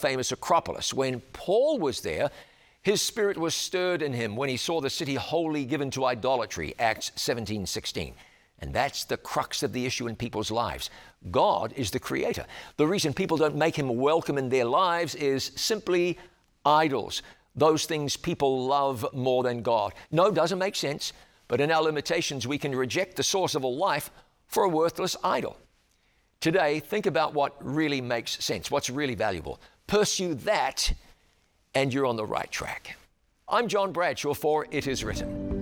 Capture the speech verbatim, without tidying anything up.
famous Acropolis. When Paul was there, his spirit was stirred in him when he saw the city wholly given to idolatry, Acts seventeen sixteen. And that's the crux of the issue in people's lives. God is the creator. The reason people don't make him welcome in their lives is simply idols, those things people love more than God. No, it doesn't make sense, but in our limitations, we can reject the source of all life for a worthless idol. Today, think about what really makes sense, what's really valuable. Pursue that, and you're on the right track. I'm John Bradshaw for It Is Written.